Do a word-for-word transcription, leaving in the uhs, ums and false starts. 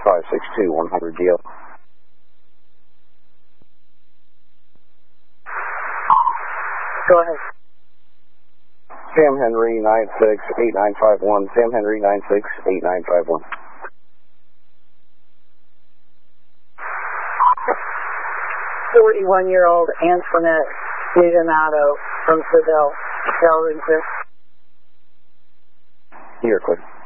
five six two, one hundred D L. Go ahead. Sam Henry nine six eight nine five one, Sam Henry nine six eight nine five one. forty-one-year-old Antoinette DiDonato from Fidel, Darlington. You're clear.